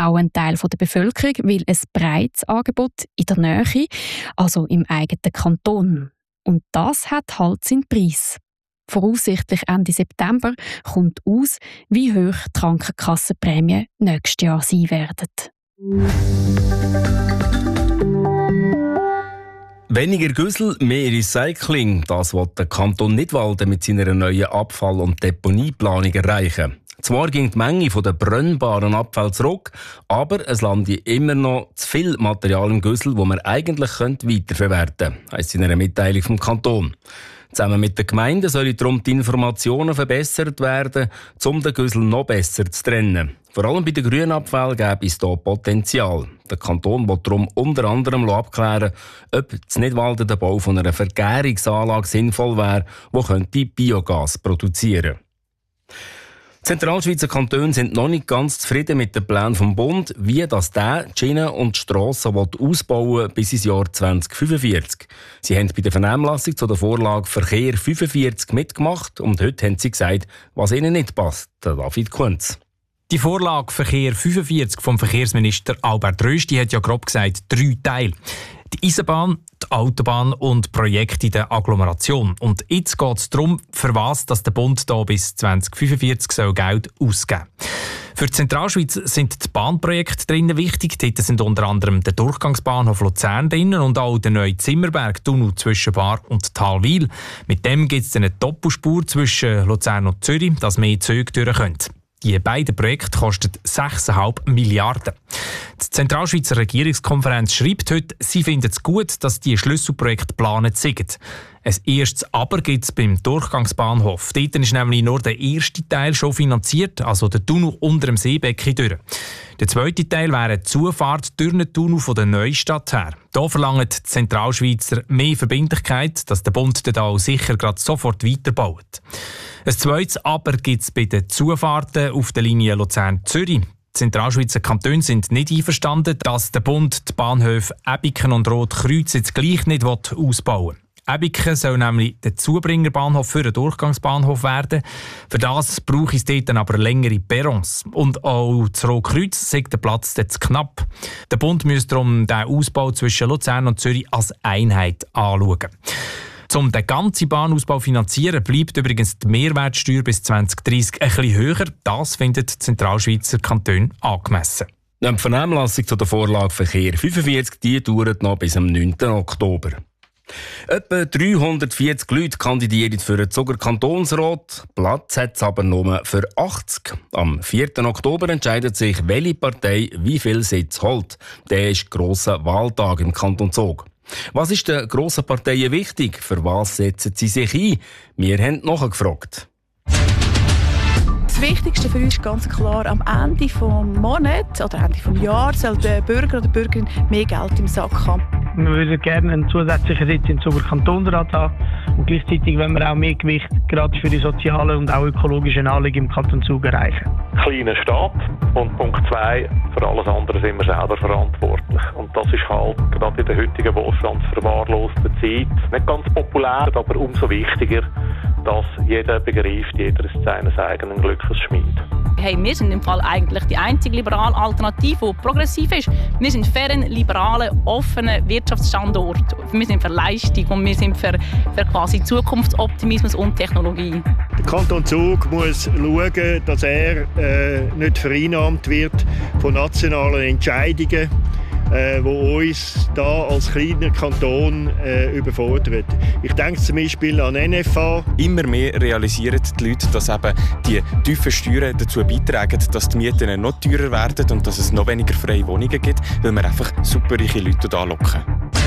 auch ein Teil der Bevölkerung will ein breites Angebot in der Nähe, also im eigenen Kanton. Und das hat halt seinen Preis. Voraussichtlich Ende September kommt aus, wie hoch die Krankenkassenprämien nächstes Jahr sein werden. Weniger Güssel, mehr Recycling. Das will der Kanton Nidwalden mit seiner neuen Abfall- und Deponieplanung erreichen. Zwar ging die Menge der brennbaren Abfälle zurück, aber es landet immer noch zu viel Material im Güssel, das man eigentlich weiterverwerten könnte, heisst in einer Mitteilung vom Kanton. Zusammen mit den Gemeinden sollen darum die Informationen verbessert werden, um den Güssel noch besser zu trennen. Vor allem bei den Grünabfällen gäbe es hier Potenzial. Der Kanton will darum unter anderem abklären, ob in Nidwalden der Bau von einer Vergärungsanlage sinnvoll wäre, die Biogas produzieren könnte. Die Zentralschweizer Kantone sind noch nicht ganz zufrieden mit dem Plan vom Bund, wie das die Schienen und die Strassen ausbauen bis ins Jahr 2045. Sie haben bei der Vernehmlassung zu der Vorlage Verkehr 45 mitgemacht und heute haben sie gesagt, was ihnen nicht passt. Der David Kunz. Die Vorlage Verkehr 45 vom Verkehrsminister Albert Rösti hat ja grob gesagt 3 Teile. Die Eisenbahn, die Autobahn und Projekte in der Agglomeration. Und jetzt geht es darum, für was dass der Bund da bis 2045 soll Geld ausgeben soll. Für die Zentralschweiz sind die Bahnprojekte drinnen wichtig. Dort sind unter anderem der Durchgangsbahnhof Luzern drinnen und auch der neue Zimmerberg-Tunnel zwischen Bar und Talwil. Mit dem gibt es eine Doppelspur zwischen Luzern und Zürich, dass mehr Züge durch können. Die beiden Projekte kosten 6,5 Milliarden. Die Zentralschweizer Regierungskonferenz schreibt heute, sie findet es gut, dass die Schlüsselprojekte geplant sind. Ein erstes Aber gibt es beim Durchgangsbahnhof. Dort ist nämlich nur der erste Teil schon finanziert, also der Tunnel unter dem Seebecken durch. Der zweite Teil wäre eine Zufahrt durch den Tunnel von der Neustadt her. Hier verlangen die Zentralschweizer mehr Verbindlichkeit, dass der Bund dort auch sicher gerade sofort weiterbaut. Ein zweites Aber gibt es bei den Zufahrten auf der Linie Luzern-Zürich. Die Zentralschweizer Kantone sind nicht einverstanden, dass der Bund die Bahnhöfe Ebiken und Rotkreuz jetzt gleich nicht ausbauen will. Ebiken soll nämlich der Zubringerbahnhof für den Durchgangsbahnhof werden. Für das brauche es dort dann aber längere Perrons. Und auch das Rotkreuz sagt der Platz jetzt knapp. Der Bund müsste darum den Ausbau zwischen Luzern und Zürich als Einheit anschauen. Um den ganzen Bahnausbau zu finanzieren, bleibt übrigens die Mehrwertsteuer bis 2030 ein bisschen höher. Das findet die Zentralschweizer Kantone angemessen. Die Vernehmlassung zu der Vorlage Verkehr 45 die dauert noch bis am 9. Oktober. Etwa 340 Leute kandidieren für den Zuger Kantonsrat. Platz hat es aber nur für 80. Am 4. Oktober entscheidet sich, welche Partei wie viel Sitz holt. Der ist grosser Wahltag im Kanton Zug. Was ist den grossen Parteien wichtig? Für was setzen sie sich ein? Wir haben nachgefragt. Das Wichtigste für uns ist ganz klar, am Ende des Monats oder Ende des Jahres soll der Bürger oder die Bürgerin mehr Geld im Sack haben. Wir würden gerne einen zusätzlichen Sitz im Zuger Kantonsrat haben und gleichzeitig wollen wir auch mehr Gewicht gerade für die sozialen und auch ökologischen Anliegen im Kanton Zug erreichen. Kleiner Staat und Punkt 2, für alles andere sind wir selber verantwortlich. Und das ist halt gerade in der heutigen wohlstandsverwahrlosten Zeit nicht ganz populär, aber umso wichtiger, dass jeder begreift, jeder ist seines eigenen Glückes Schmied. Hey, wir sind im Fall eigentlich die einzige liberale Alternative, die progressiv ist. Wir sind für einen liberalen, offenen Wirtschaftsstandort. Wir sind für Leistung und wir sind für quasi Zukunftsoptimismus und Technologie. Der Kanton Zug muss schauen, dass er nicht vereinnahmt wird von nationalen Entscheidungen, die uns da als kleiner Kanton überfordern. Ich denke zum Beispiel an NFA. Immer mehr realisieren die Leute, dass eben die tiefen Steuern dazu beitragen, dass die Mieten noch teurer werden und dass es noch weniger freie Wohnungen gibt, weil wir einfach superreiche Leute anlocken.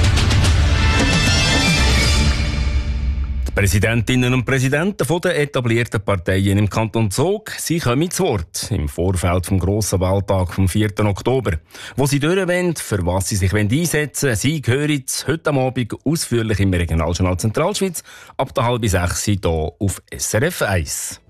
Präsidentinnen und Präsidenten der etablierten Parteien im Kanton Zug, sie kommen zu Wort im Vorfeld vom grossen Wahltag vom 4. Oktober. Wo sie durchwollen, für was sie sich einsetzen wollen, sie hören heute am Abend ausführlich im Regionaljournal Zentralschweiz ab der 5:30 hier auf SRF 1.